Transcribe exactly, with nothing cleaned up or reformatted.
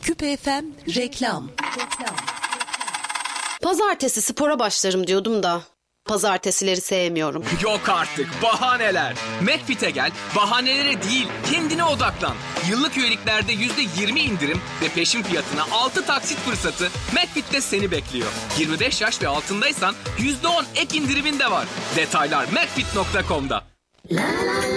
Küpe F M reklam. Pazartesi spora başlarım diyordum da pazartesileri sevmiyorum. Yok artık bahaneler. McFit'e gel, bahanelere değil kendine odaklan. Yıllık üyeliklerde yüzde yirmi indirim ve peşin fiyatına altı taksit fırsatı McFit'te seni bekliyor. yirmi beş yaş ve altındaysan yüzde on ek indirimin de var. Detaylar macfit nokta com'da.